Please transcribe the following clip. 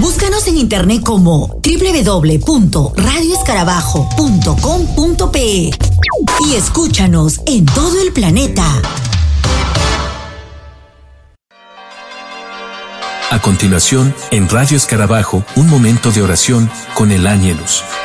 Búscanos en internet como www.radioescarabajo.com.pe y escúchanos en todo el planeta. A continuación, en Radio Escarabajo, un momento de oración con el Ángelus.